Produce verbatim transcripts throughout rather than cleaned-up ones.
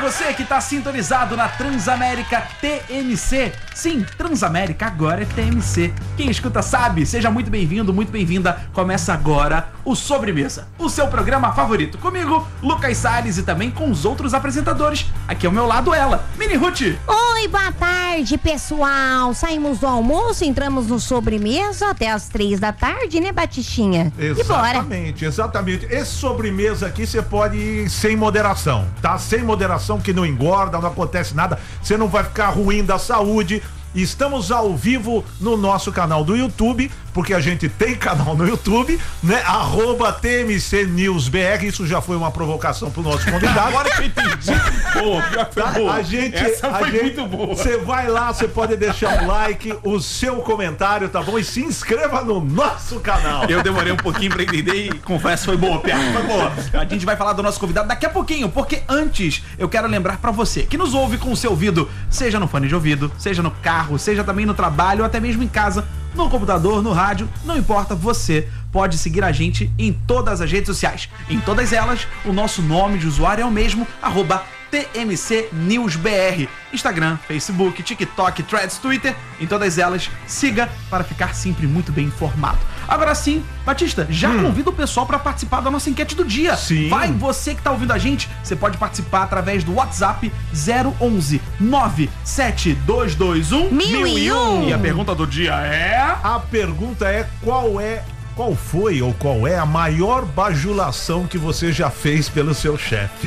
você que está sintonizado na Transamérica T M C. Sim, Transamérica agora é T M C. Quem escuta sabe, seja muito bem-vindo, muito bem-vinda. Começa agora o Sobremesa, o seu programa favorito. Comigo, Lucas Salles, e também com os outros apresentadores. Aqui ao meu lado ela, Mini Ruth. Oi, boa tarde, pessoal. Saímos do almoço, entramos no Sobremesa até as três da tarde, né, Batistinha? Exatamente, exatamente. Esse sobremesa aqui você pode ir sem moderação, tá? Sem moderação, que não engorda, não acontece nada, você não vai ficar ruim da saúde. Estamos ao vivo no nosso canal do YouTube, porque a gente tem canal no YouTube, né? Arroba T M C News B R. Isso já foi uma provocação pro nosso convidado. Agora que eu entendi. Boa, pior que foi boa. A gente, Essa a foi gente, muito boa. Você vai lá, você pode deixar um like, o seu comentário, tá bom? E se inscreva no nosso canal. Eu demorei um pouquinho pra entender e confesso, foi boa, piada, foi boa. A gente vai falar do nosso convidado daqui a pouquinho, porque antes eu quero lembrar pra você que nos ouve com o seu ouvido, seja no fone de ouvido, seja no carro, seja também no trabalho ou até mesmo em casa, no computador, no rádio, não importa, você pode seguir a gente em todas as redes sociais. Em todas elas, o nosso nome de usuário é o mesmo, arroba T M C News B R. Instagram, Facebook, TikTok, Threads, Twitter, em todas elas, siga para ficar sempre muito bem informado. Agora sim, Batista, já hum. convida o pessoal para participar da nossa enquete do dia. Sim. Vai, você que tá ouvindo a gente, você pode participar através do WhatsApp zero onze nove sete dois dois um mil e um. E a pergunta do dia é... A pergunta é qual é, qual foi ou qual é a maior bajulação que você já fez pelo seu chefe?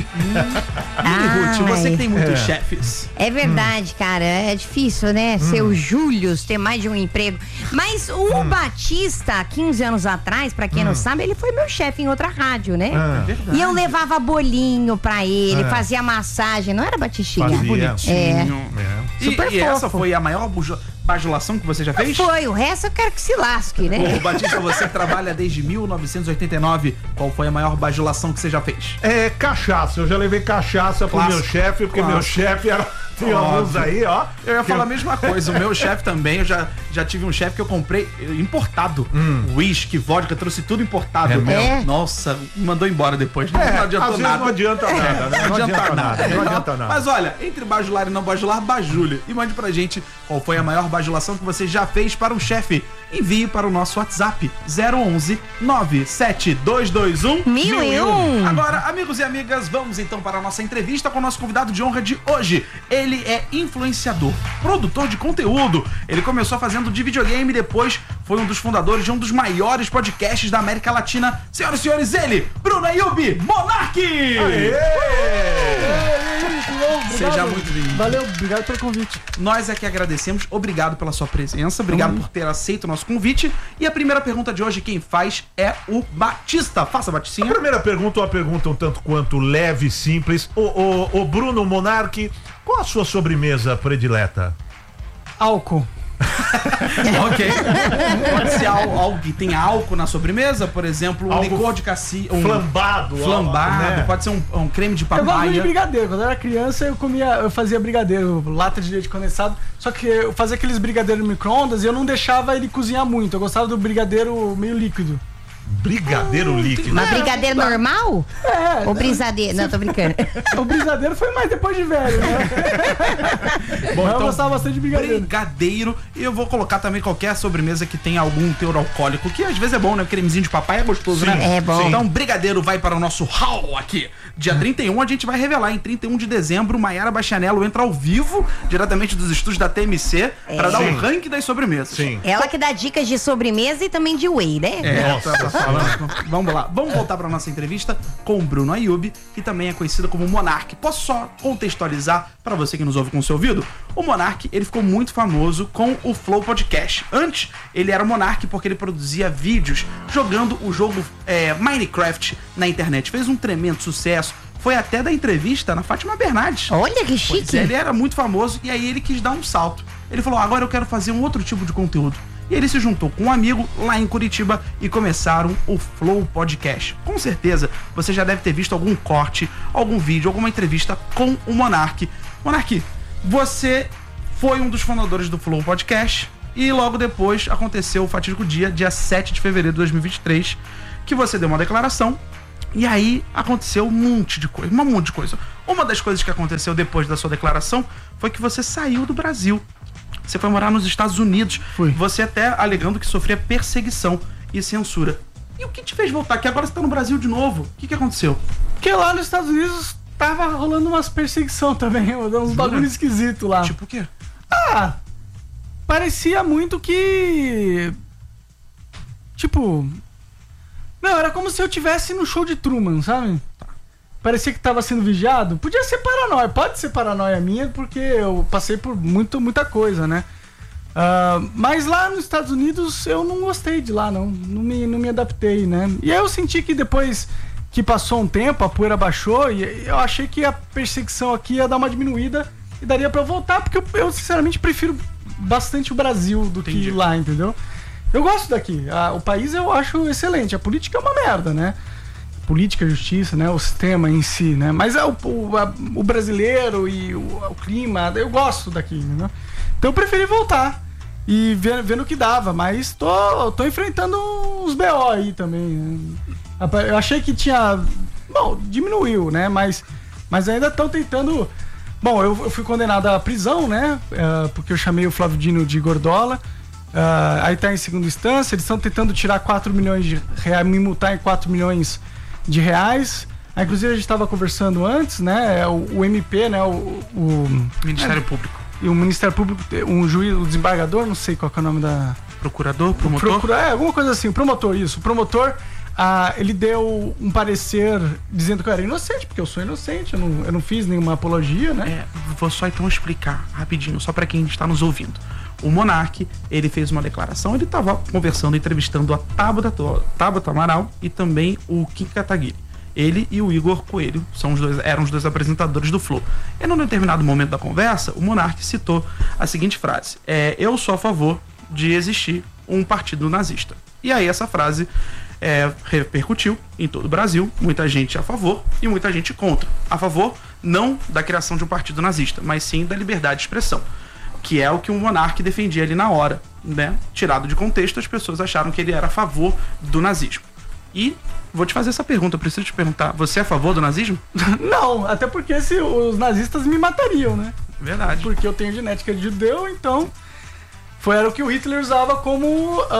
Mini Ruth, você que tem muitos É. chefes. É verdade, hum. cara, é difícil, né? Ser o Július, ter mais de um emprego. Mas o hum. Batista, quinze anos atrás, pra quem hum. não sabe, ele foi meu chefe em outra rádio, né? Ah. É verdade. E eu levava bolinho pra ele, Ah. fazia massagem, não era, Batistinha? Fazia. Bonitinho. É. E, Super e essa fofo. foi a maior bujo- bajulação que você já fez? Foi, o resto eu quero que se lasque, né? Ô, Batista, você trabalha desde mil novecentos e oitenta e nove. Qual foi a maior bajulação que você já fez? É cachaça, eu já levei cachaça pro Clássico. meu chefe, porque Clássico. meu chefe era. Tem alguns aí, ó. Eu ia que falar a mesma coisa. O meu chefe também, eu já, já tive um chefe que eu comprei importado. Whisky, vodka, trouxe tudo importado. É mesmo? É. Nossa, me mandou embora depois. Não, É, não às adiantou vezes nada. não adianta nada, né? Não adianta nada. Não adianta nada. Mas olha, entre bajular e não bajular, bajule. E mande pra gente qual foi a maior bajulação que você já fez para um chefe. Envie para o nosso WhatsApp zero onze nove sete dois dois um Mil e um. Agora, amigos e amigas, vamos então para a nossa entrevista com o nosso convidado de honra de hoje. Ele é influenciador, produtor de conteúdo. Ele começou fazendo de videogame e depois foi um dos fundadores de um dos maiores podcasts da América Latina. Senhoras e senhores, ele, Bruno Ayub Monark! Seja muito bem-vindo. Valeu, obrigado pelo convite. Nós é que agradecemos, obrigado pela sua presença, obrigado por ter aceito o nosso convite. E a primeira pergunta de hoje, quem faz é o Batista. Faça, A Batistinha. primeira pergunta é uma pergunta um tanto quanto leve e simples. O, o, o Bruno Monark, qual a sua sobremesa predileta? Álcool. Ok. Pode ser al- algo que tenha álcool na sobremesa, por exemplo, um Algo licor de cassi... Um Flambado. flambado, né? pode ser um, um creme de Eu gosto muito de papaya. brigadeiro. Quando eu era criança, eu comia, eu fazia brigadeiro, lata de leite condensado. Só que eu fazia aqueles brigadeiros no micro-ondas e eu não deixava ele cozinhar muito. Eu gostava do brigadeiro meio líquido. Brigadeiro líquido. Mas brigadeiro normal? É. Ou brisadeiro? Não, tô brincando. O brigadeiro foi mais depois de velho, né? Bom, Mas eu gostava bastante de brigadeiro. brigadeiro. E eu vou colocar também qualquer sobremesa que tenha algum teor alcoólico, que às vezes é bom, né? O cremezinho de papai é gostoso, Sim, né? é bom. Sim. Então, brigadeiro vai para o nosso hall aqui. Dia trinta e um a gente vai revelar. Em trinta e um de dezembro, Maiara Bastianello entra ao vivo, diretamente dos estúdios da T M C, para dar Sim. o ranking das sobremesas. Sim. Ela que dá dicas de sobremesa e também de whey, né? É, Nossa tá- tá falando. Vamos lá, vamos voltar para nossa entrevista com o Bruno Ayub, que também é conhecido como Monark. Posso só contextualizar para você que nos ouve com o seu ouvido? O Monark, ele ficou muito famoso com o Flow Podcast. Antes, ele era Monark porque ele produzia vídeos jogando o jogo é, Minecraft na internet. Fez um tremendo sucesso. Foi até da entrevista na Fátima Bernardes. Olha que Pois chique. é, ele era muito famoso e aí ele quis dar um salto. Ele falou, agora eu quero fazer um outro tipo de conteúdo. E ele se juntou com um amigo lá em Curitiba e começaram o Flow Podcast. Com certeza, você já deve ter visto algum corte, algum vídeo, alguma entrevista com o Monark. Monark, você foi um dos fundadores do Flow Podcast e logo depois aconteceu o fatídico dia, dia sete de fevereiro de dois mil e vinte e três, que você deu uma declaração E aí aconteceu um monte de coisa, um monte de coisa. Uma das coisas que aconteceu depois da sua declaração foi que você saiu do Brasil. Você foi morar nos Estados Unidos. Fui. Você até alegando que sofria perseguição e censura. E o que te fez voltar? Que agora você tá no Brasil de novo. O que que aconteceu? Porque lá nos Estados Unidos tava rolando umas perseguição também, uns bagulho esquisito lá. Tipo o quê? Ah, parecia muito que... Tipo... Não, era como se eu tivesse no show de Truman, sabe? Parecia que tava sendo vigiado. Podia ser paranoia, pode ser paranoia minha, porque eu passei por muito, muita coisa, né? Uh, mas lá nos Estados Unidos eu não gostei de lá, não. Não me, não me adaptei, né? E aí eu senti que depois que passou um tempo, a poeira baixou, e eu achei que a perseguição aqui ia dar uma diminuída e daria pra eu voltar, porque eu, eu sinceramente prefiro bastante o Brasil do Entendi. que lá, entendeu? Eu gosto daqui. A, o país eu acho excelente. A política é uma merda, né? Política, justiça, né? O sistema em si, né? Mas é o, o, a, o brasileiro e o, o clima, eu gosto daqui, né? Então eu preferi voltar e ver, vendo o que dava, mas tô, tô enfrentando uns B O aí também, né? Eu achei que tinha... Bom, diminuiu, né? Mas, mas ainda estão tentando... Bom, eu, eu fui condenado à prisão, né? Uh, porque eu chamei o Flávio Dino de gordola. Uh, aí tá em segunda instância, eles estão tentando tirar quatro milhões de reais, me multar em quatro milhões de reais. Aí, inclusive a gente estava conversando antes, né? O, o M P, né? O, o Ministério é, Público. E o Ministério Público, um juiz, o desembargador, não sei qual que é o nome da... Procurador, promotor? Procura, é, alguma coisa assim, o promotor, isso. O promotor, ah, ele deu um parecer dizendo que eu era inocente, porque eu sou inocente, eu não, eu não fiz nenhuma apologia, né? É, vou só então explicar rapidinho, só para quem está nos ouvindo. O Monark, ele fez uma declaração, ele estava conversando, entrevistando a Tabata, Tabata Amaral e também o Kim Kataguiri. Ele e o Igor Coelho são os dois, eram os dois apresentadores do Flow. E num determinado momento da conversa, o Monark citou a seguinte frase: é, eu sou a favor de existir um partido nazista. E aí essa frase é, repercutiu em todo o Brasil, muita gente a favor e muita gente contra. A favor não da criação de um partido nazista, mas sim da liberdade de expressão, que é o que o Monark defendia ali na hora, né? Tirado de contexto, as pessoas acharam que ele era a favor do nazismo. E vou te fazer essa pergunta, eu preciso te perguntar, você é a favor do nazismo? Não, até porque se os nazistas me matariam, né? Verdade. Porque eu tenho genética de judeu, então foi era o que o Hitler usava como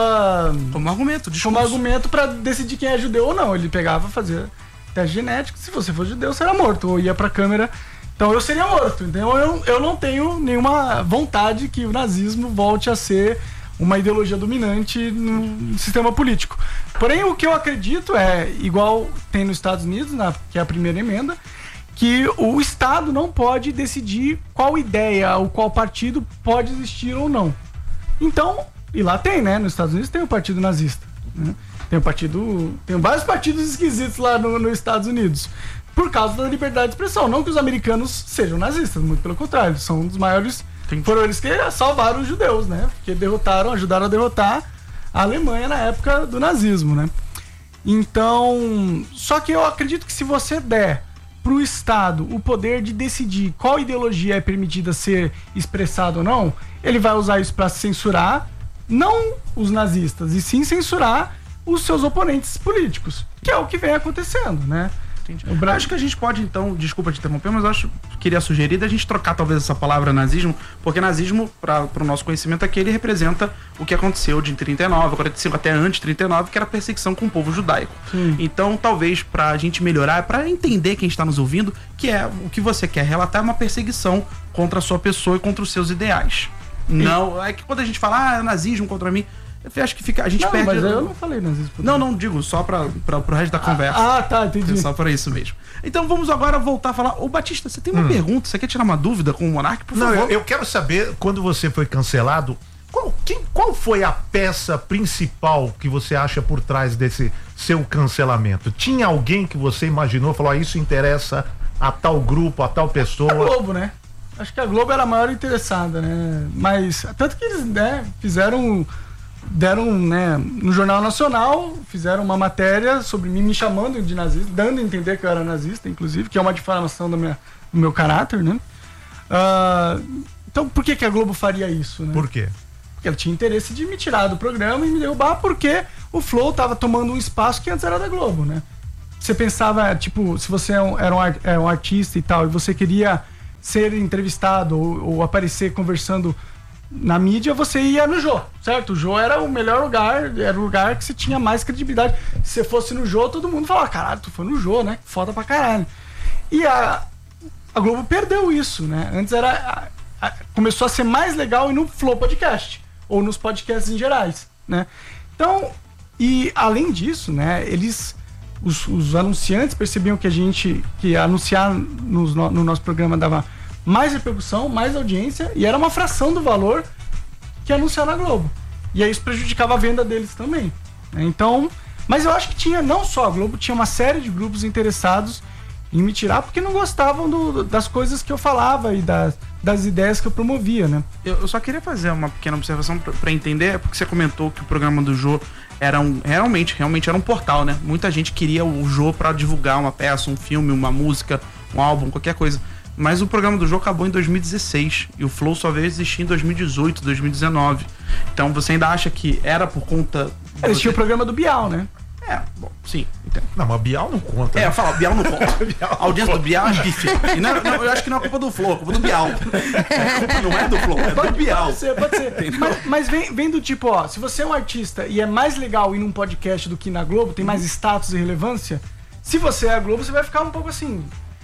uh, como argumento, discurso. como argumento para decidir quem é judeu ou não. Ele pegava, fazia teste genético, se você for judeu, você era morto, ou ia pra câmera. Então eu seria morto, então eu, eu não tenho nenhuma vontade que o nazismo volte a ser uma ideologia dominante no sistema político. Porém, o que eu acredito é, igual tem nos Estados Unidos, na, que é a primeira emenda, que o Estado não pode decidir qual ideia ou qual partido pode existir ou não. Então, e lá tem, né? Nos Estados Unidos tem o partido nazista, né? Tem o partido... Tem vários partidos esquisitos lá no, nos Estados Unidos. Por causa da liberdade de expressão. Não que os americanos sejam nazistas, muito pelo contrário. Eles são um dos maiores... Entendi. Foram eles que salvaram os judeus, né? Porque derrotaram, ajudaram a derrotar a Alemanha na época do nazismo, né? Então... Só que eu acredito que se você der pro Estado o poder de decidir qual ideologia é permitida ser expressada ou não, ele vai usar isso para censurar, não os nazistas, e sim censurar os seus oponentes políticos. Que é o que vem acontecendo, né? Eu acho que a gente pode, então, desculpa te interromper, mas eu acho que queria sugerir da gente trocar talvez essa palavra nazismo, porque nazismo, para o nosso conhecimento aqui, ele representa o que aconteceu de trinta e nove, quarenta e cinco até antes de trinta e nove, que era a perseguição com o povo judaico. Sim. Então, talvez, para a gente melhorar, para entender quem está nos ouvindo, que é o que você quer relatar é uma perseguição contra a sua pessoa e contra os seus ideais. Sim. Não, é que quando a gente fala, ah, é nazismo contra mim, eu acho que fica, a gente não, perde... mas eu não falei nazismo. Não, não, digo, só para o resto da conversa. Ah, tá, entendi. Só para isso mesmo. Então vamos agora voltar a falar. Ô Batista, você tem uma hum. pergunta? Você quer tirar uma dúvida com o Monark, por favor? Não, eu, eu quero saber, quando você foi cancelado, qual, quem, qual foi a peça principal que você acha por trás desse seu cancelamento? Tinha alguém que você imaginou, falou, ah, isso interessa a tal grupo, a tal pessoa? A Globo, né? Acho que a Globo era a maior interessada, né? Mas, tanto que eles, né, fizeram... deram, né, no Jornal Nacional, fizeram uma matéria sobre mim, me chamando de nazista, dando a entender que eu era nazista, inclusive, que é uma difamação do, minha, do meu caráter, né? Uh, então, por que que a Globo faria isso, né? Por quê? Porque ela tinha interesse de me tirar do programa e me derrubar, porque o Flow tava tomando um espaço que antes era da Globo, né? você pensava, tipo, se você era um, era um, art, era um artista e tal, e você queria ser entrevistado ou, ou aparecer conversando na mídia, você ia no Jô, certo? O Jô era o melhor lugar, era o lugar que você tinha mais credibilidade. Se você fosse no Jô, todo mundo falava, caralho, tu foi no Jô, né? Foda pra caralho. E a, a Globo perdeu isso, né? Antes era... A, a, começou a ser mais legal ir no Flow Podcast, ou nos podcasts em gerais, né? Então, e além disso, né, eles... Os, os anunciantes percebiam que a gente... Que anunciar nos, no, no nosso programa dava mais repercussão, mais audiência, e era uma fração do valor que anunciar na Globo. E aí isso prejudicava a venda deles também, né? Então... Mas eu acho que tinha, não só a Globo, tinha uma série de grupos interessados em me tirar porque não gostavam do, das coisas que eu falava e das, das ideias que eu promovia, né? Eu, eu só queria fazer uma pequena observação pra, pra entender, porque você comentou que o programa do Jô era um, realmente, realmente era um portal, né? Muita gente queria o Jô pra divulgar uma peça, um filme, uma música, um álbum, qualquer coisa. Mas o programa do Jô acabou em dois mil e dezesseis e o Flow só veio existir em dois mil e dezoito, dois mil e dezenove. Então você ainda acha que era por conta... Eles tinham o programa do Bial, né? É, bom, sim, entendo. Não, mas Bial não conta. É, né? eu falo, Bial não conta. A audiência do Bial é difícil. E não, não, eu acho que não é culpa do Flow, é culpa do Bial. A culpa não é do Flow, é do Bial. Pode ser, pode ser. Mas, mas vem, vem do tipo, ó, se você é um artista e é mais legal ir num podcast do que na Globo, tem mais status e relevância, se você é a Globo, você vai ficar um pouco assim...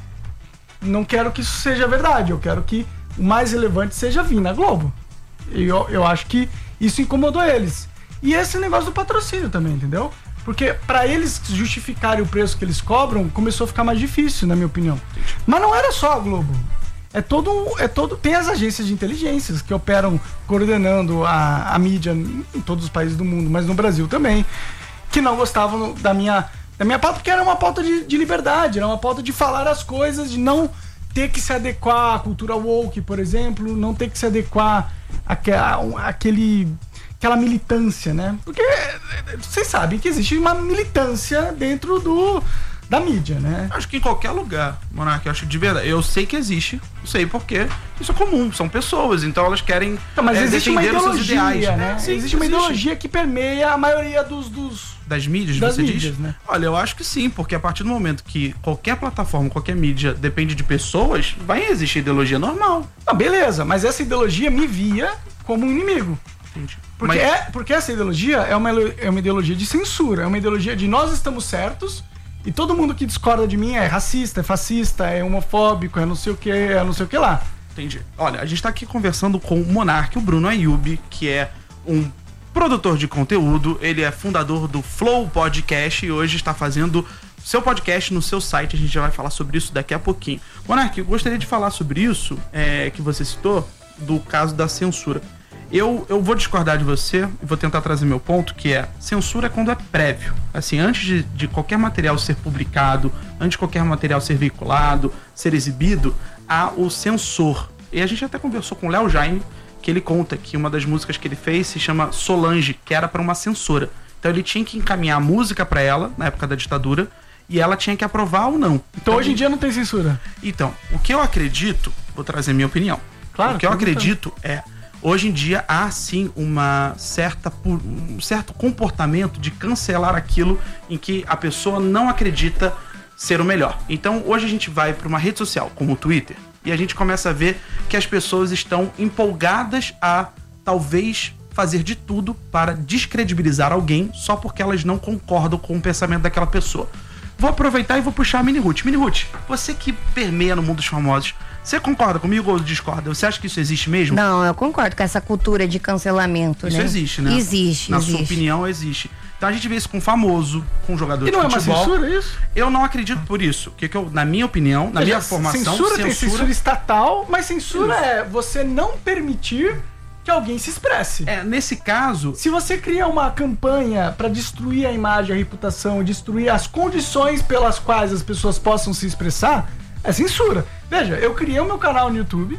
Não quero que isso seja verdade, eu quero que o mais relevante seja vir na Globo. E eu, eu acho que isso incomodou eles. E esse negócio do patrocínio também, entendeu? Porque pra eles justificarem o preço que eles cobram, começou a ficar mais difícil, na minha opinião. Mas não era só a Globo. É todo, é todo, tem as agências de inteligências que operam coordenando a, a mídia em todos os países do mundo, mas no Brasil também, que não gostavam da minha, da minha pauta, porque era uma pauta de, de liberdade, era uma pauta de falar as coisas, de não ter que se adequar à cultura woke, por exemplo, não ter que se adequar àquela, àquele... aquela militância, né? Porque vocês sabem que existe uma militância dentro do, da mídia, né? Acho que em qualquer lugar, Monark, eu acho de verdade. Eu sei que existe, não sei porque isso é comum, são pessoas, então elas querem então, mas é, existe uma defender os seus ideologia, ideais. né? Sim, existe uma existe. ideologia que permeia a maioria dos... dos... Das mídias, das você mídias, diz? Né? Olha, eu acho que sim, porque a partir do momento que qualquer plataforma, qualquer mídia depende de pessoas, vai existir ideologia normal. Ah, beleza, mas essa ideologia me via como um inimigo. Entendi. Porque, Mas... é, porque essa ideologia é uma, é uma ideologia de censura, é uma ideologia de nós estamos certos e todo mundo que discorda de mim é racista, é fascista, é homofóbico, é não sei o que, é não sei o que lá. Entendi. Olha, a gente tá aqui conversando com o Monark, o Bruno Ayub, que é um produtor de conteúdo, ele é fundador do Flow Podcast e hoje está fazendo seu podcast no seu site, a gente já vai falar sobre isso daqui a pouquinho. Monark, eu gostaria de falar sobre isso, é, que você citou, do caso da censura. Eu, eu vou discordar de você e vou tentar trazer meu ponto, que é, censura é quando é prévio. Assim, antes de, de qualquer material ser publicado, antes de qualquer material ser veiculado, ser exibido, há o censor. E a gente até conversou com o Léo Jaime, que ele conta que uma das músicas que ele fez se chama Solange, que era para uma censora. Então ele tinha que encaminhar a música para ela, na época da ditadura, e ela tinha que aprovar ou não. Então, então hoje em dia não tem censura. Então, o que eu acredito, vou trazer minha opinião. Claro. O que eu pergunta. acredito é, hoje em dia há sim uma certa, um certo comportamento de cancelar aquilo em que a pessoa não acredita ser o melhor. Então hoje a gente vai para uma rede social como o Twitter e a gente começa a ver que as pessoas estão empolgadas a talvez fazer de tudo para descredibilizar alguém só porque elas não concordam com o pensamento daquela pessoa. Vou aproveitar e vou puxar a Mini Ruth. Mini Ruth, você que permeia no mundo dos famosos, você concorda comigo ou discorda? Você acha que isso existe mesmo? Não, eu concordo com essa cultura de cancelamento, Isso né? existe, né? Existe, Na existe. sua opinião, existe. Então a gente vê isso com famoso, com jogador E de não é uma futebol. censura isso? Eu não acredito por isso. Que que eu, na minha opinião, na minha formação, censura, tem censura estatal, mas censura é você não permitir que alguém se expresse. É, nesse caso, Se você cria uma campanha pra destruir a imagem, a reputação, destruir as condições pelas quais as pessoas possam se expressar, é censura. Veja, eu criei o meu canal no YouTube,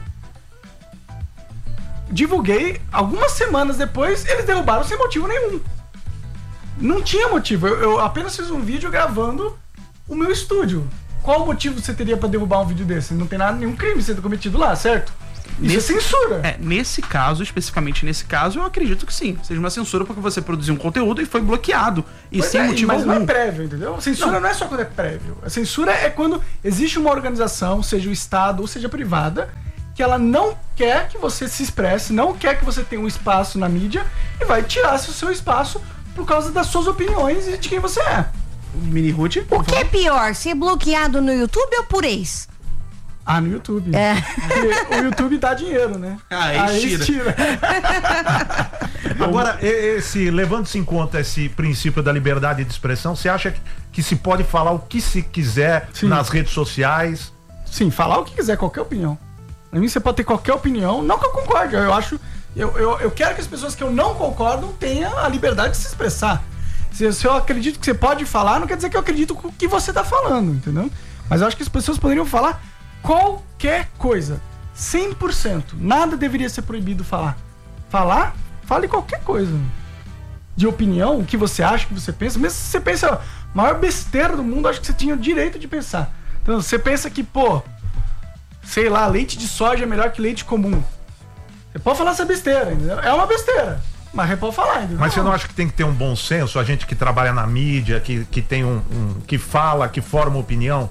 divulguei, algumas semanas depois, eles derrubaram sem motivo nenhum. Não tinha motivo, eu, eu apenas fiz um vídeo gravando o meu estúdio. Qual motivo você teria pra derrubar um vídeo desse? Não tem nada, nenhum crime sendo cometido lá, certo? Isso nesse, é censura. É, nesse caso, especificamente nesse caso, eu acredito que sim. Seja uma censura porque você produziu um conteúdo e foi bloqueado. E Pois sem é, motivo mas algum. não é prévio, entendeu? A censura não. não é só quando é prévio. A censura é quando existe uma organização, seja o Estado ou seja privada, que ela não quer que você se expresse, não quer que você tenha um espaço na mídia e vai tirar o seu espaço por causa das suas opiniões e de quem você é. Mini Ruth. O que é pior, ser bloqueado no YouTube ou por ex? Ah, no YouTube. É. Porque o YouTube dá dinheiro, né? Ah, ex Aí tira. tira. Agora, e- esse, levando-se em conta esse princípio da liberdade de expressão, você acha que, que se pode falar o que se quiser Sim. nas redes sociais? Sim, falar o que quiser, qualquer opinião. Pra mim, você pode ter qualquer opinião, não que eu concorde, eu acho. Eu, eu, eu quero que as pessoas que eu não concordo tenham a liberdade de se expressar. Se, se eu acredito que você pode falar, não quer dizer que eu acredito com o que você tá falando, entendeu? Mas eu acho que as pessoas poderiam falar qualquer coisa. cem por cento. Nada deveria ser proibido falar. Falar, fale qualquer coisa. De opinião, o que você acha, o que você pensa. Mesmo se você pensa a maior besteira do mundo, acho que você tinha o direito de pensar. Então, você pensa que, pô, sei lá, leite de soja é melhor que leite comum. Você pode falar essa besteira, entendeu? É uma besteira, mas você pode falar, entendeu? Mas você não acha que tem que ter um bom senso, a gente que trabalha na mídia, que, que tem um, um- que fala, que forma opinião?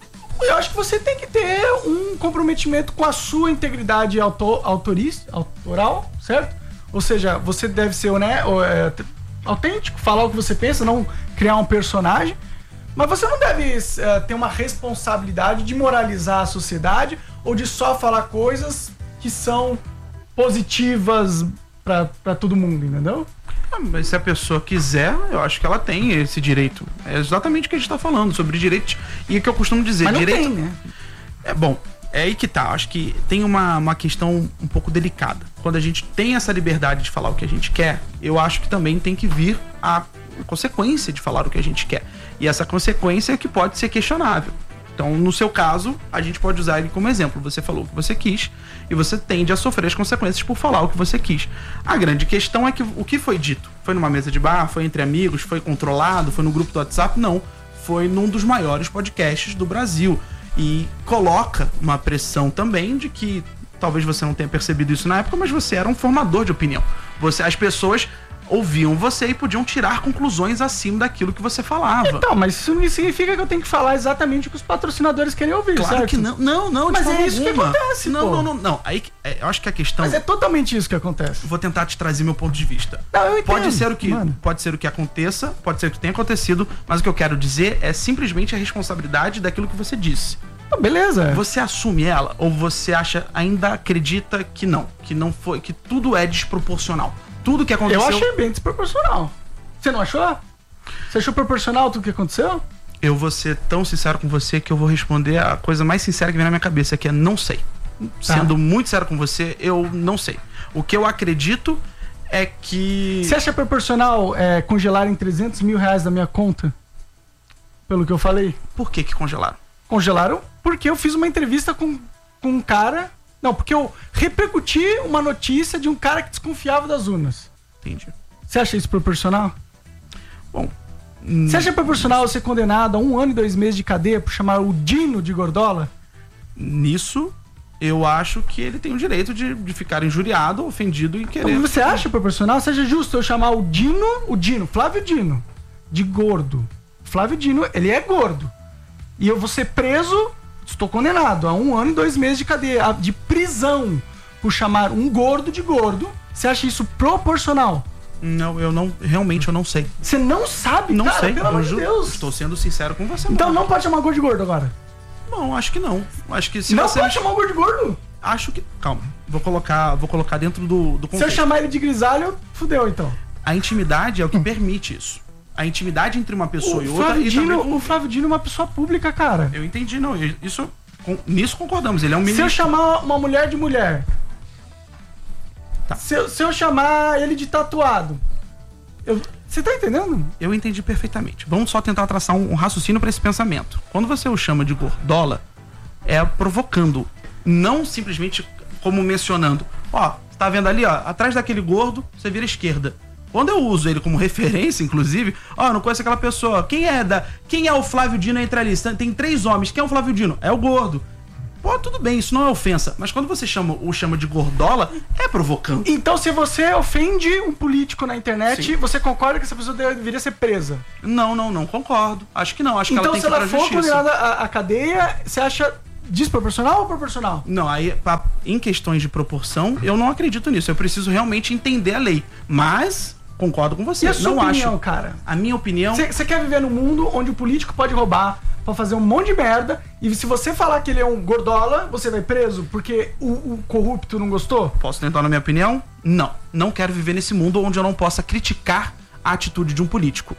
Eu acho que você tem que ter um comprometimento com a sua integridade auto, autoris, autoral, certo? Ou seja, você deve ser né, é, autêntico, falar o que você pensa, não criar um personagem. Mas você não deve é, ter uma responsabilidade de moralizar a sociedade ou de só falar coisas que são positivas pra, pra todo mundo, entendeu? Ah, mas se a pessoa quiser, eu acho que ela tem esse direito. É exatamente o que a gente tá falando, sobre direitos. E o que eu costumo dizer, Mas não direito. tem, né? É bom, é aí que tá. Acho que tem uma, uma questão um pouco delicada. Quando a gente tem essa liberdade de falar o que a gente quer, eu acho que também tem que vir a consequência de falar o que a gente quer. E essa consequência é que pode ser questionável. Então, no seu caso, a gente pode usar ele como exemplo. Você falou o que você quis e você tende a sofrer as consequências por falar o que você quis. A grande questão é que o que foi dito? Foi numa mesa de bar? Foi entre amigos? Foi controlado? Foi no grupo do WhatsApp? Não. Foi num dos maiores podcasts do Brasil. E coloca uma pressão também de que talvez você não tenha percebido isso na época, mas você era um formador de opinião. Você, as pessoas ouviam você e podiam tirar conclusões acima daquilo que você falava. Então, mas isso não significa que eu tenho que falar exatamente o que os patrocinadores querem ouvir, Claro certo? que não. Não, não, de Mas forma é isso que alguma. acontece, Não, pô. não, não, não. Aí que- é, eu acho que a questão. Mas é totalmente isso que acontece. Vou tentar te trazer meu ponto de vista. Não, eu entendo, Pode ser o que mano. pode ser o que aconteça, pode ser o que tenha acontecido, mas o que eu quero dizer é simplesmente a responsabilidade daquilo que você disse. Ah, beleza. Você assume ela ou você acha, ainda acredita que não, que não foi, que tudo é desproporcional. Tudo que aconteceu. Eu achei bem desproporcional. Você não achou? Você achou proporcional tudo que aconteceu? Eu vou ser tão sincero com você que eu vou responder a coisa mais sincera que vem na minha cabeça, que é não sei. Tá. Sendo muito sincero com você, eu não sei. O que eu acredito é que... Você acha proporcional é, congelarem trezentos mil reais da minha conta? Pelo que eu falei? Por que que congelaram? Congelaram porque eu fiz uma entrevista com, com um cara... Não, porque eu repercuti uma notícia de um cara que desconfiava das urnas. Entendi. Você acha isso proporcional? Bom... Você acha proporcional ser condenado a um ano e dois meses de cadeia por chamar o Dino de Gordola? Nisso, eu acho que ele tem o direito de, de ficar injuriado, ofendido e querer... Então, você acha proporcional? Você acha justo eu chamar o Dino, o Dino, Flávio Dino, de gordo? Flávio Dino, ele é gordo. E eu vou ser preso, estou condenado a um ano e dois meses de cadeia, a- de prisão, por chamar um gordo de gordo. Você acha isso proporcional? Não, eu não... Realmente eu não sei. Você não sabe, Não cara, sei. pelo amor eu de ju- Deus. Estou sendo sincero com você. Então mano. não pode chamar gordo de gordo agora. Não, acho que não. Acho que se não você... pode chamar o gordo de gordo? Acho que... Calma. Vou colocar, vou colocar dentro do, do Se eu contexto. chamar ele de grisalho, fudeu então. A intimidade é o que permite isso. A intimidade entre uma pessoa O e outra... Flávio, e Dino, também- o Flávio Dino é uma pessoa pública, cara. Eu entendi, não. eu- Isso, com- nisso concordamos. Ele é um Se ministro. eu chamar uma mulher de mulher, Tá. se, eu, se eu chamar ele de tatuado, eu- você tá entendendo? Eu entendi perfeitamente. Vamos só tentar traçar um, um raciocínio para esse pensamento. Quando você o chama de gordola, é provocando, não simplesmente como mencionando. Ó, tá vendo ali, ó, atrás daquele gordo, você vira esquerda. Quando eu uso ele como referência, inclusive, ó, eu não conheço aquela pessoa. Quem é da, quem é o Flávio Dino entre ali? Tem três homens. Quem é o Flávio Dino? É o gordo. pô, tudo bem, isso não é ofensa. Mas quando você chama, o chama de gordola, é provocando. Então, se você ofende um político na internet, Sim. você concorda que essa pessoa deveria ser presa? Não, não, não concordo. Acho que não, acho que Então, ela tem se que ir ela pra for justiça. condenada à, à cadeia, você acha desproporcional ou proporcional? Não, aí, pra- em questões de proporção, eu não acredito nisso. Eu preciso realmente entender a lei. Mas, concordo com você. E a sua não opinião, acho. cara? A minha opinião. Você quer viver num mundo onde o político pode roubar, pode fazer um monte de merda, e se você falar que ele é um gordola, você vai preso porque o, o corrupto não gostou? Posso tentar na minha opinião? Não. Não quero viver nesse mundo onde eu não possa criticar a atitude de um político.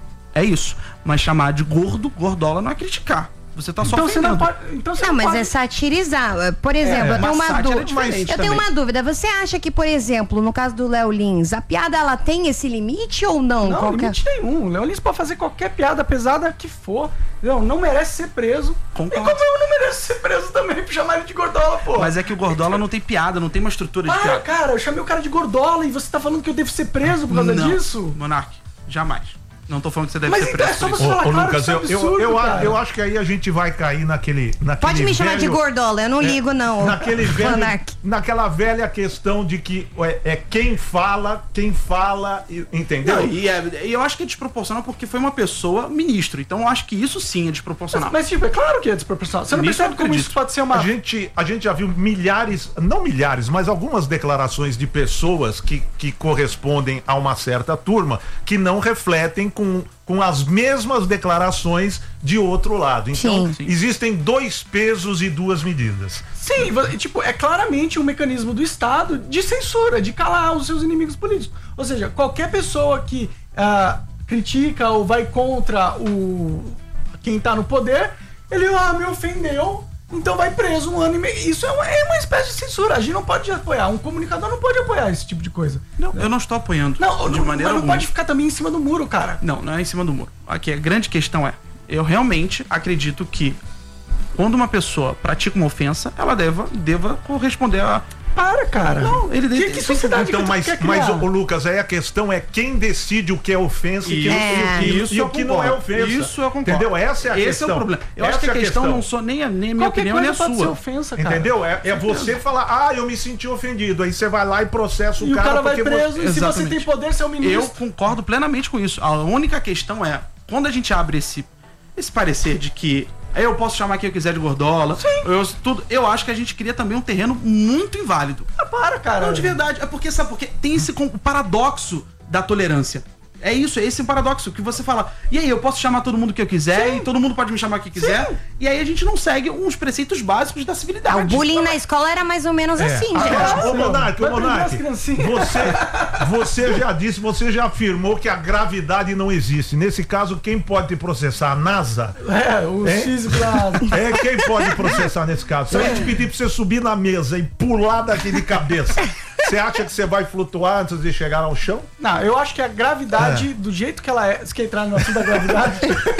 É isso. Mas chamar de gordo, gordola, não é criticar. Você tá só Então você ofendendo. não pode. Então você Não, não mas pode. é satirizar. Por exemplo, eu tenho uma uma sátira dúvida. é diferente Eu tenho também. uma dúvida. Você acha que, por exemplo, no caso do Léo Lins, a piada ela tem esse limite ou não? Não, Qualquer... limite nenhum. O Léo Lins pode fazer qualquer piada pesada que for. Não, não merece ser preso. Concordo. E como eu não mereço ser preso também por chamar ele de gordola, pô. Mas é que o gordola não tem piada, não tem uma estrutura de Ah, piada. cara, eu chamei o cara de gordola e você tá falando que eu devo ser preso por causa Não, disso? Monark, jamais. Não tô falando que você deve Mas ser então preso é só por você isso. Ô, falar, ô, claro, Lucas, isso é eu, absurdo, eu, eu, a- cara. eu acho que aí a gente vai cair naquele. naquele Pode me chamar de velho- gordola, eu não ligo, não. Naquele velho, Monark. naquela velha questão de que é, é quem fala, quem fala, e- entendeu? Não, e, é- e eu acho que é desproporcional porque foi uma pessoa ministro. Então eu acho que isso sim é desproporcional. Mas, tipo, é claro que é desproporcional. Você não Nisso percebe eu como acredito. isso pode ser uma... A gente, a gente já viu milhares, não milhares, mas algumas declarações de pessoas que, que correspondem a uma certa turma que não refletem com, com as mesmas declarações de outro lado. Então, Sim. Sim. existem dois pesos e duas medidas. Sim, vo- tipo, é claramente um mecanismo do Estado de censura, de calar os seus inimigos políticos. Ou seja, qualquer pessoa que ah, critica ou vai contra o quem tá no poder, ele, ah, me ofendeu, então vai preso um ano e meio. Isso é uma, é uma espécie de censura. A gente não pode apoiar, um comunicador não pode apoiar esse tipo de coisa. Não, eu não estou apoiando Não, de não, maneira mas não alguma. pode ficar também em cima do muro, cara. Não, não é em cima do muro. Aqui a grande questão é, eu realmente acredito que quando uma pessoa pratica uma ofensa, ela deva, deva corresponder a... Para, cara. Não, ele que, deve- que sociedade Então, que tu mas, quer mas criar? o Lucas, aí a questão é quem decide o que é ofensa e, que- Isso, e o que, isso e eu o que concordo. não é ofensa. Isso eu concordo. Entendeu? Essa é a Esse questão. é o problema. Eu Essa acho que a é questão, não sou nem a, nem a minha Qualquer opinião nem a coisa pode ser sua. ofensa, cara. Entendeu? É, é você falar, ah, eu me senti ofendido. Aí você vai lá e processa o E o cara, cara vai porque preso, você... e se você Exatamente. tem poder, você é o Eu ministro. concordo plenamente com isso. A única questão é, quando a gente abre esse, esse parecer de que eu posso chamar quem eu quiser de gordola, eu, tudo, eu acho que a gente cria também um terreno muito inválido. Ah, para, cara. Não, de verdade. É porque, sabe por quê? Tem esse com- paradoxo da tolerância. É isso, é esse paradoxo que você fala. E aí, eu posso chamar todo mundo que eu quiser, Sim. e todo mundo pode me chamar que quiser. Sim. E aí a gente não segue uns preceitos básicos da civilidade. Ah, o bullying na escola era mais ou menos É. assim, Ah, gente. Ô, Monark, ô, Vai prender Monark, as criancinhas. você, você já disse, você já afirmou que a gravidade não existe. Nesse caso, quem pode te processar? A NASA? É, o É? físico lá. É, quem pode processar nesse caso? Se eu te pedir pra você subir na mesa e pular daqui de cabeça, você acha que você vai flutuar antes de chegar ao chão? Não, eu acho que a gravidade, do jeito que ela é. Você quer entrar no assunto da gravidade?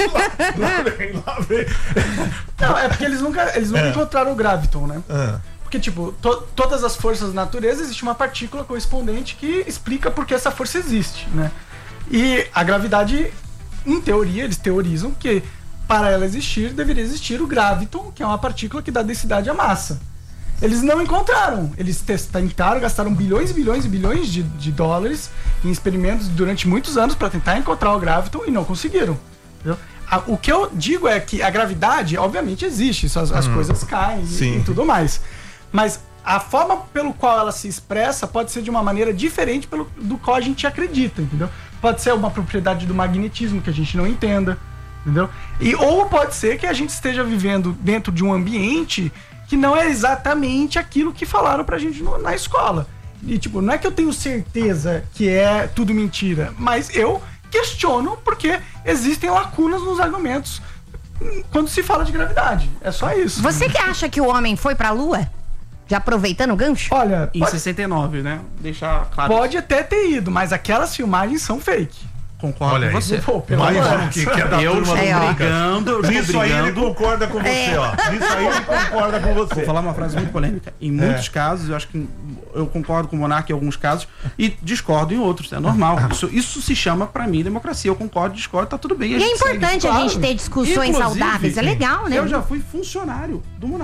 Lá vem, lá vem. Não, é porque eles nunca, eles nunca É. encontraram o graviton, né? Ah, Porque, tipo, to- todas as forças da natureza existe uma partícula correspondente que explica por que essa força existe, né? E a gravidade, em teoria, eles teorizam que para ela existir, deveria existir o graviton, que é uma partícula que dá densidade à massa. Eles não encontraram. Eles tes- tentaram, gastaram bilhões e bilhões e bilhões de, de dólares em experimentos durante muitos anos para tentar encontrar o graviton e não conseguiram. Entendeu? A- o que eu digo é que a gravidade, obviamente, existe. Isso, as, as coisas caem e- Sim. e tudo mais. Mas a forma pelo qual ela se expressa pode ser de uma maneira diferente pelo, do qual a gente acredita, entendeu? Pode ser uma propriedade do magnetismo que a gente não entenda, entendeu? E, ou pode ser que a gente esteja vivendo dentro de um ambiente que não é exatamente aquilo que falaram pra gente no- na escola. E, tipo, não é que eu tenho certeza que é tudo mentira, mas eu questiono porque existem lacunas nos argumentos quando se fala de gravidade. É só isso. Você que acha que o homem foi pra lua? Já aproveitando o gancho? Olha, Em pode, sessenta e nove, né? Deixar claro. pode até ter ido, mas aquelas filmagens são fake. Concordo Olha com aí. você. Pô, pelo mais amor. um que, que é da Eu turma estou do É, ó. Lucas. brigando, eu estou Nisso aí ele brigando. concorda com você, É. ó. Nisso aí ele concorda com você. Vou falar uma frase muito polêmica. Em muitos casos, eu acho que eu concordo com o Monark em alguns casos e discordo em outros. É normal. Isso, isso se chama, pra mim, democracia. Eu concordo, discordo, tá tudo bem. a E é gente segue. importante a Claro. gente ter discussões Inclusive, saudáveis. É legal, né? Eu já fui funcionário do Monark.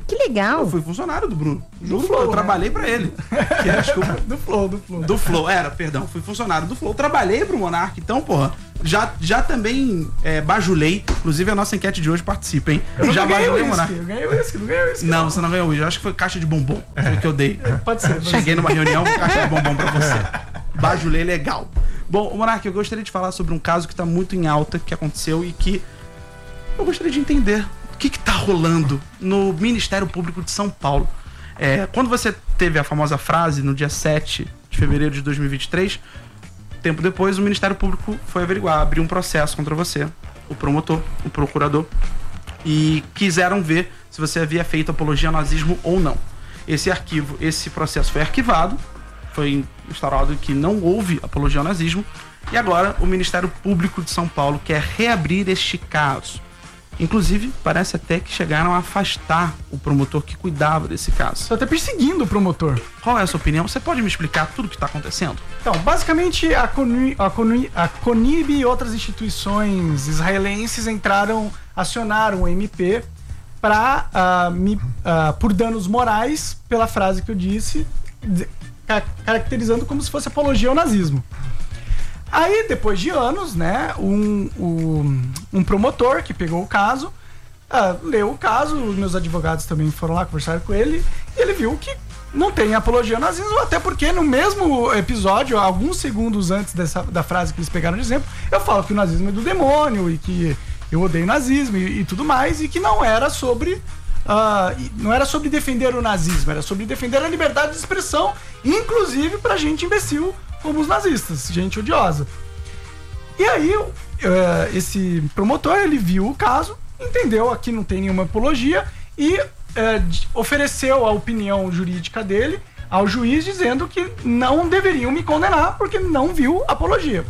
Que legal. Eu fui funcionário do Bruno. Do Juro, Flow, eu né? trabalhei pra ele. Que era, desculpa. Do Flow, do Flow. Do Flow, era, perdão. Fui funcionário do Flow. Trabalhei pro Monark, então, porra, já, já também é, bajulei. Inclusive, a nossa enquete de hoje participa, hein? Eu já ganhei bajulei o o Monark. uísque, eu ganhei o uísque, não ganhei o uísque. Não, você não ganhou hoje. Eu acho que foi caixa de bombom. Foi o que eu dei. Pode ser. Pode Cheguei ser. numa reunião com caixa de bombom pra você. Bajulei legal. Bom, Monark, eu gostaria de falar sobre um caso que tá muito em alta, que aconteceu e que eu gostaria de entender o que que tá rolando no Ministério Público de São Paulo. É, quando você teve a famosa frase no dia sete de fevereiro de dois mil e vinte e três, tempo depois o Ministério Público foi averiguar, abriu um processo contra você, o promotor, o procurador, e quiseram ver se você havia feito apologia ao nazismo ou não. Esse arquivo, esse processo foi arquivado, foi instaurado que não houve apologia ao nazismo, e agora o Ministério Público de São Paulo quer reabrir este caso. Inclusive, parece até que chegaram a afastar o promotor que cuidava desse caso. Tô até perseguindo o promotor. Qual é a sua opinião? Você pode me explicar tudo o que está acontecendo? Então, basicamente, a, CONI, a, CONI, a CONIB e outras instituições israelenses entraram, acionaram o M P para, uh, me, uh, por danos morais, pela frase que eu disse, de, ca caracterizando como se fosse apologia ao nazismo. Aí, depois de anos, né, um, um, um promotor que pegou o caso, uh, leu o caso, os meus advogados também foram lá conversar com ele, e ele viu que não tem apologia ao nazismo, até porque no mesmo episódio, alguns segundos antes dessa, da frase que eles pegaram de exemplo, eu falo que o nazismo é do demônio, e que eu odeio o nazismo e, e tudo mais, e que não era sobre... Uh, não era sobre defender o nazismo, era sobre defender a liberdade de expressão, inclusive pra gente imbecil como os nazistas, gente odiosa. E aí, uh, esse promotor, ele viu o caso, entendeu, aqui não tem nenhuma apologia, e uh, ofereceu a opinião jurídica dele ao juiz, dizendo que não deveriam me condenar, porque não viu apologia.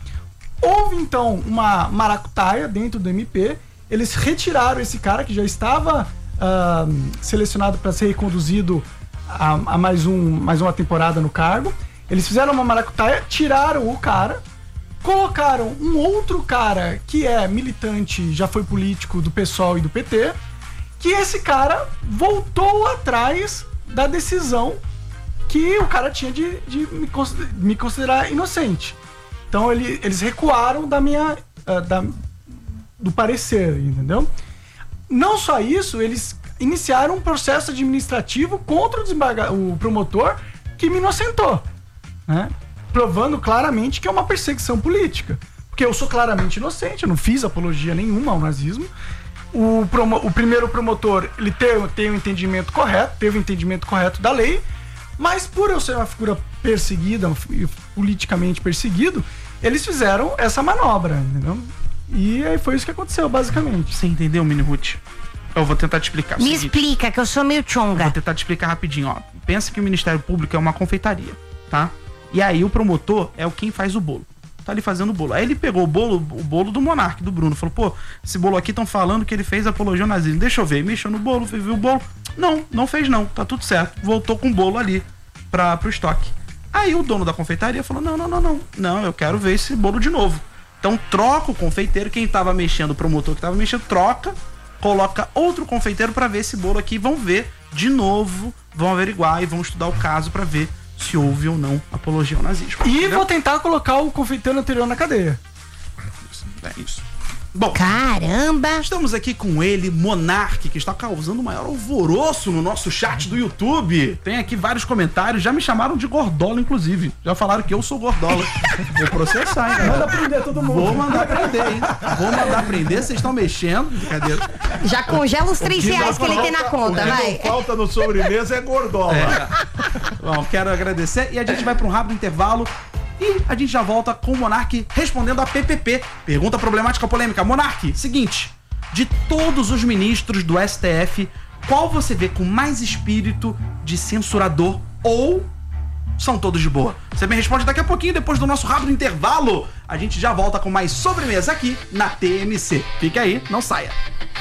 Houve, então, uma maracutaia dentro do M P, eles retiraram esse cara que já estava uh, selecionado para ser reconduzido a, a mais, um, mais uma temporada no cargo. Eles fizeram uma maracutaia, tiraram o cara, colocaram um outro cara que é militante, já foi político do PSOL e do P T, que esse cara voltou atrás da decisão que o cara tinha de, de me, consider, me considerar inocente. Então ele, eles recuaram da minha, uh, da, do parecer, entendeu? Não só isso, eles iniciaram um processo administrativo contra o, desembarga, o promotor que me inocentou, né? Provando claramente que é uma perseguição política. Porque eu sou claramente inocente, eu não fiz apologia nenhuma ao nazismo. O, promo, o primeiro promotor, ele tem, tem um entendimento correto, teve um entendimento correto da lei, mas por eu ser uma figura perseguida, politicamente perseguido, eles fizeram essa manobra, entendeu? E aí foi isso que aconteceu, basicamente. Você entendeu, Mini Ruth? Eu vou tentar te explicar. Me explica, que eu sou meio chonga. Vou tentar te explicar rapidinho, ó. Pensa que o Ministério Público é uma confeitaria, tá? E aí o promotor é o quem faz o bolo. Tá ali fazendo o bolo. Aí ele pegou o bolo, o bolo do Monark, do Bruno. Falou, pô, esse bolo aqui estão falando que ele fez apologia ao nazismo. Deixa eu ver. Mexeu no bolo, viu o bolo. Não, não fez não. Tá tudo certo. Voltou com o bolo ali pra, pro estoque. Aí o dono da confeitaria falou, não, não, não, não. Não, eu quero ver esse bolo de novo. Então troca o confeiteiro. Quem tava mexendo, o promotor que tava mexendo, troca. Coloca outro confeiteiro pra ver esse bolo aqui. Vão ver de novo. Vão averiguar e vão estudar o caso pra ver se houve ou não apologia ao nazismo. E entendeu? vou tentar colocar o confeiteiro anterior na cadeia. É isso. Bom, Caramba! estamos aqui com ele, Monark, que está causando o maior alvoroço no nosso chat do YouTube. Tem aqui vários comentários, já me chamaram de gordola, inclusive. Já falaram que eu sou gordola. Vou processar, hein, Manda galera. prender todo mundo. Vou mandar prender, hein? Vou mandar prender, vocês estão mexendo. Brincadeira. Já congela os três reais que ele tem na conta, o que vai. não falta no sobremesa é gordola. Bom, quero agradecer e a gente vai para um rápido intervalo. E a gente já volta com o Monark respondendo a P P P. Pergunta problemática polêmica. Monark, seguinte. De todos os ministros do S T F, qual você vê com mais espírito de censurador ou são todos de boa? Você me responde daqui a pouquinho, depois do nosso rápido intervalo. A gente já volta com mais sobremesa aqui na T M C. Fique aí, não saia.